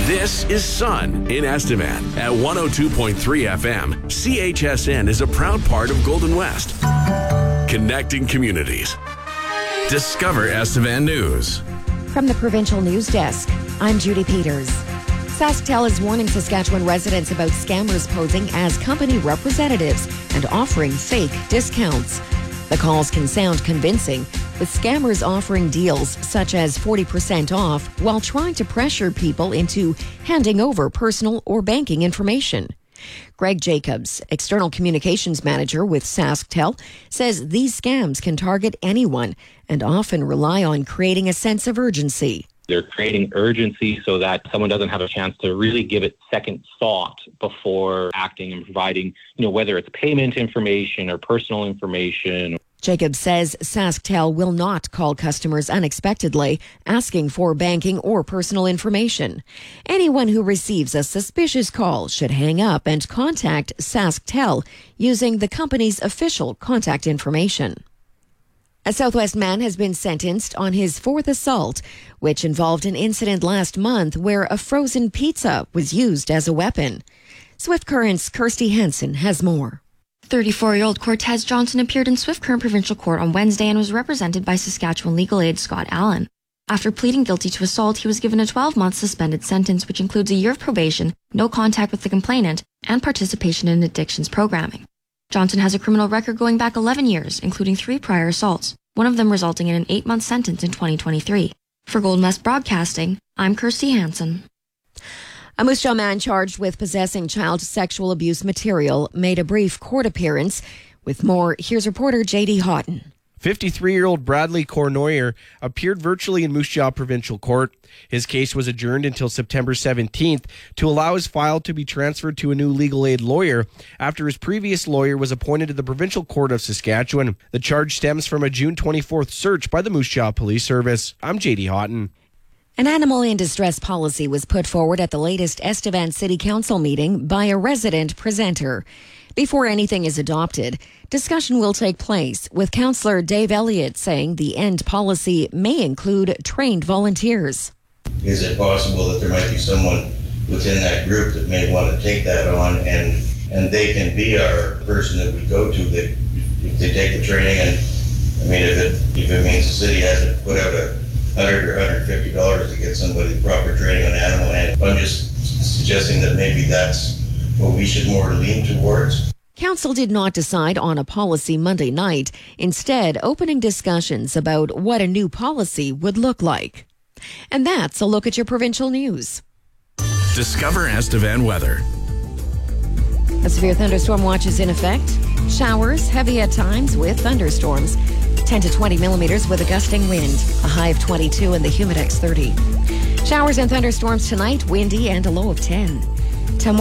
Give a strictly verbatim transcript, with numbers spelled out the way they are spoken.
This is Sun in Estevan at one oh two point three F M. C H S N is a proud part of Golden West. Connecting communities. Discover Estevan News. From the Provincial News Desk, I'm Judy Peters. SaskTel is warning Saskatchewan residents about scammers posing as company representatives and offering fake discounts. The calls can sound convincing, with scammers offering deals such as forty percent off while trying to pressure people into handing over personal or banking information. Greg Jacobs, External Communications Manager with SaskTel, says these scams can target anyone and often rely on creating a sense of urgency. They're creating urgency so that someone doesn't have a chance to really give it second thought before acting and providing, you know, whether it's payment information or personal information. Jacobs says SaskTel will not call customers unexpectedly asking for banking or personal information. Anyone who receives a suspicious call should hang up and contact SaskTel using the company's official contact information. A Southwest man has been sentenced on his fourth assault, which involved an incident last month where a frozen pizza was used as a weapon. Swift Current's Kirsty Hansen has more. thirty-four-year-old Cortez Johnson appeared in Swift Current Provincial Court on Wednesday and was represented by Saskatchewan legal aid Scott Allen. After pleading guilty to assault, he was given a twelve-month suspended sentence, which includes a year of probation, no contact with the complainant, and participation in addictions programming. Johnson has a criminal record going back eleven years, including three prior assaults, one of them resulting in an eight-month sentence in twenty twenty-three. For Golden West Broadcasting, I'm Kirsty Hansen. A Moose Jaw man charged with possessing child sexual abuse material made a brief court appearance. With more, here's reporter J D Houghton. fifty-three-year-old Bradley Cournoyer appeared virtually in Moose Jaw Provincial Court. His case was adjourned until September seventeenth to allow his file to be transferred to a new legal aid lawyer after his previous lawyer was appointed to the Provincial Court of Saskatchewan. The charge stems from a June twenty-fourth search by the Moose Jaw Police Service. I'm J D Houghton. An animal in distress policy was put forward at the latest Estevan City Council meeting by a resident presenter. Before anything is adopted, discussion will take place, with Councillor Dave Elliott saying the end policy may include trained volunteers. Is it possible that there might be someone within that group that may want to take that on, and and they can be our person that we go to that if they take the training? And I mean, if it if it means the city has to put out a hundred or hundred fifty dollars to get somebody proper training on animal handling, I'm just suggesting that maybe that's what we should more lean towards. Council did not decide on a policy Monday night, instead opening discussions about what a new policy would look like. And that's a look at your provincial news. Discover Estevan weather. A severe thunderstorm watch is in effect. Showers, heavy at times with thunderstorms. ten to twenty millimeters with a gusting wind. A high of twenty-two and the Humidex thirty. Showers and thunderstorms tonight, windy and a low of ten. Tomorrow